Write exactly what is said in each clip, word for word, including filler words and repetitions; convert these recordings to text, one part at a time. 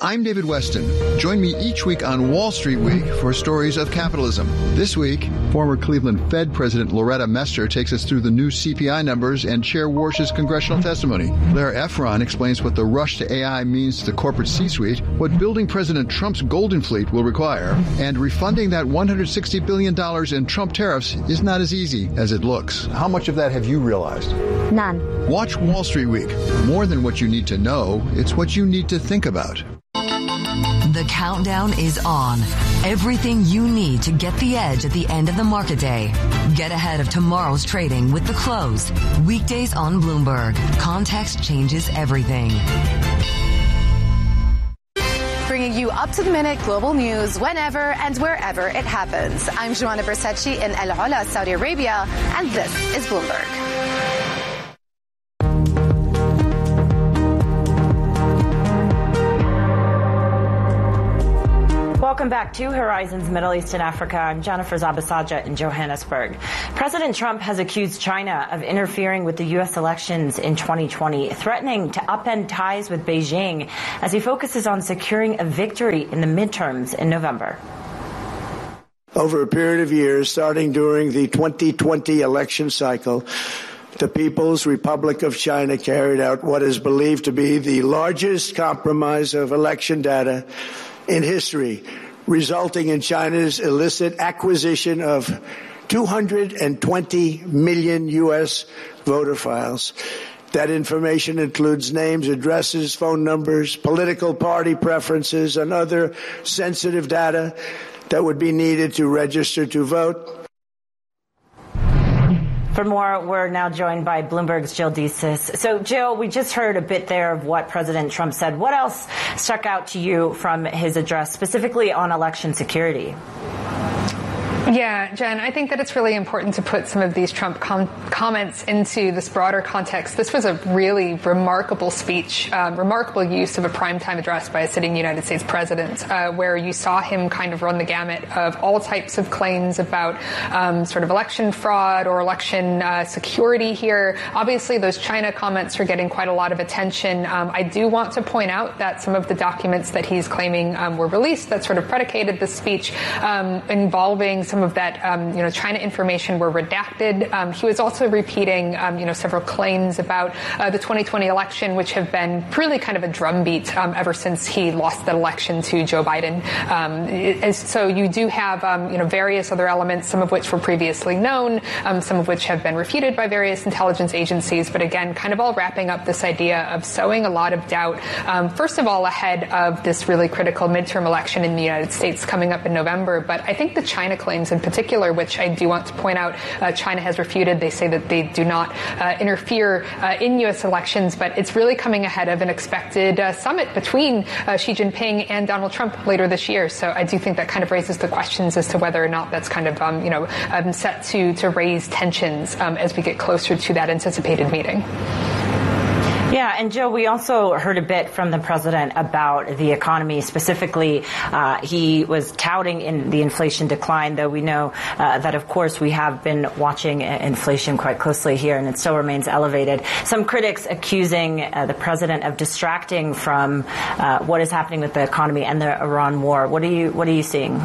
I'm David Weston. Join me each week on Wall Street Week for stories of capitalism. This week, former Cleveland Fed President Loretta Mester takes us through the new C P I numbers and Chair Warsh's congressional testimony. Lara Efron explains what the rush to A I means to the corporate C-suite, what building President Trump's Golden Fleet will require, and refunding that one hundred sixty billion dollars in Trump tariffs is not as easy as it looks. How much of that have you realized? None. Watch Wall Street Week. More than what you need to know, it's what you need to think about. The countdown is on. Everything you need to get the edge at the end of the market day. Get ahead of tomorrow's trading with The Close. Weekdays on Bloomberg. Context changes everything. Bringing you up-to-the-minute global news whenever and wherever it happens. I'm Joanna Bersecci in El Ola, Saudi Arabia, and this is Bloomberg. Welcome back to Horizons Middle East and Africa. I'm Jennifer Zabasaja in Johannesburg. President Trump has accused China of interfering with the U S elections in twenty twenty, threatening to upend ties with Beijing as he focuses on securing a victory in the midterms in November. Over a period of years, starting during the twenty twenty election cycle, the People's Republic of China carried out what is believed to be the largest compromise of election data in history, resulting in China's illicit acquisition of two hundred twenty million U S voter files. That information includes names, addresses, phone numbers, political party preferences, and other sensitive data that would be needed to register to vote. For more, we're now joined by Bloomberg's Jill Desis. So, Jill, we just heard a bit there of what President Trump said. What else stuck out to you from his address, specifically on election security? Yeah, Jen, I think that it's really important to put some of these Trump com- comments into this broader context. This was a really remarkable speech, um, remarkable use of a primetime address by a sitting United States president, uh, where you saw him kind of run the gamut of all types of claims about um, sort of election fraud or election uh, security here. Obviously, those China comments are getting quite a lot of attention. Um, I do want to point out that some of the documents that he's claiming um, were released that sort of predicated this speech um, involving some of that, um, you know, China information were redacted. Um, he was also repeating, um, you know, several claims about uh, the twenty twenty election, which have been really kind of a drumbeat um, ever since he lost that election to Joe Biden. Um, it, so you do have, um, you know, various other elements, some of which were previously known, um, some of which have been refuted by various intelligence agencies. But again, kind of all wrapping up this idea of sowing a lot of doubt, um, first of all, ahead of this really critical midterm election in the United States coming up in November. But I think the China claims in particular, which I do want to point out, uh, China has refuted. They say that they do not uh, interfere uh, in U S elections, but it's really coming ahead of an expected uh, summit between uh, Xi Jinping and Donald Trump later this year. So I do think that kind of raises the questions as to whether or not that's kind of, um, you know, um, set to, to raise tensions um, as we get closer to that anticipated meeting. Yeah, and Joe, we also heard a bit from the president about the economy. Specifically, uh, he was touting in the inflation decline, though we know uh, that, of course, we have been watching inflation quite closely here, and it still remains elevated. Some critics accusing uh, the president of distracting from uh, what is happening with the economy and the Iran war. What are you, what are you seeing?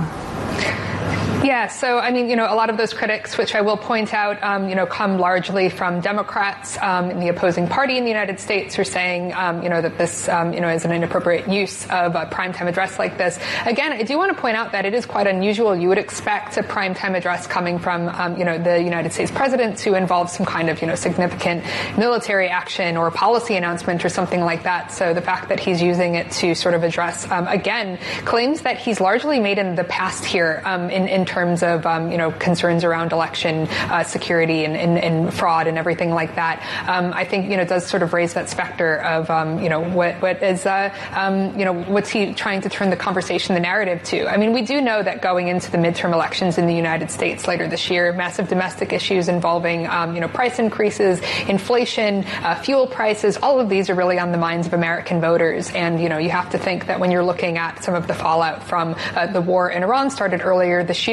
Yeah, so, I mean, you know, a lot of those critics, which I will point out, um, you know, come largely from Democrats um, in the opposing party in the United States, are saying, um, you know, that this, um, you know, is an inappropriate use of a primetime address like this. Again, I do want to point out that it is quite unusual. You would expect a primetime address coming from, um, you know, the United States president to involve some kind of, you know, significant military action or policy announcement or something like that. So the fact that he's using it to sort of address, um, again, claims that he's largely made in the past here um, in, in terms of, um, you know, concerns around election uh, security and, and, and fraud and everything like that, um, I think, you know, does sort of raise that specter of, um, you know, what, what is, uh, um, you know, what's he trying to turn the conversation, the narrative to? I mean, we do know that going into the midterm elections in the United States later this year, massive domestic issues involving, um, you know, price increases, inflation, uh, fuel prices, all of these are really on the minds of American voters. And, you know, you have to think that when you're looking at some of the fallout from uh, the war in Iran started earlier this year,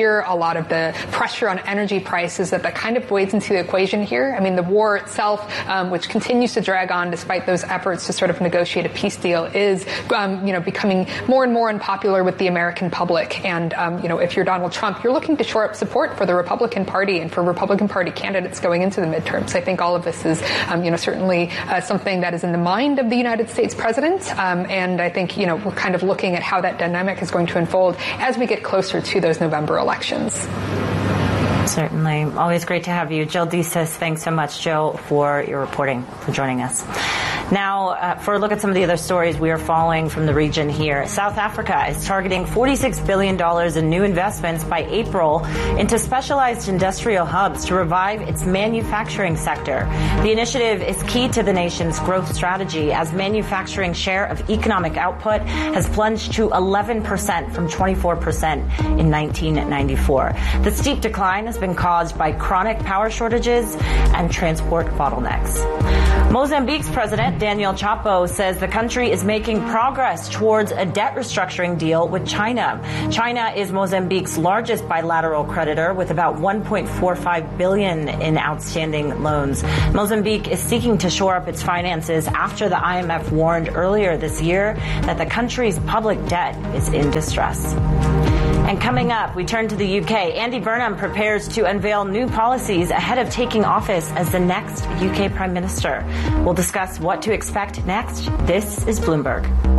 here, a lot of the pressure on energy prices that that kind of wades into the equation here. I mean, the war itself, um, which continues to drag on despite those efforts to sort of negotiate a peace deal, is, um, you know, becoming more and more unpopular with the American public. And, um, you know, if you're Donald Trump, you're looking to shore up support for the Republican Party and for Republican Party candidates going into the midterms. I think all of this is, um, you know, certainly uh, something that is in the mind of the United States president. Um, and I think, you know, we're kind of looking at how that dynamic is going to unfold as we get closer to those November elections. Certainly. Always great to have you. Jill Deesis, thanks so much, Jill, for your reporting, for joining us. Now, uh, for a look at some of the other stories we are following from the region here. South Africa is targeting forty-six billion dollars in new investments by April into specialized industrial hubs to revive its manufacturing sector. The initiative is key to the nation's growth strategy as manufacturing share of economic output has plunged to eleven percent from twenty-four percent in nineteen ninety-four. The steep decline has been caused by chronic power shortages and transport bottlenecks. Mozambique's president, Daniel Chapo, says the country is making progress towards a debt restructuring deal with China. China is Mozambique's largest bilateral creditor with about one point four five billion dollars in outstanding loans. Mozambique is seeking to shore up its finances after the I M F warned earlier this year that the country's public debt is in distress. And coming up, we turn to the U K. Andy Burnham prepares to unveil new policies ahead of taking office as the next U K Prime Minister. We'll discuss what to expect next. This is Bloomberg.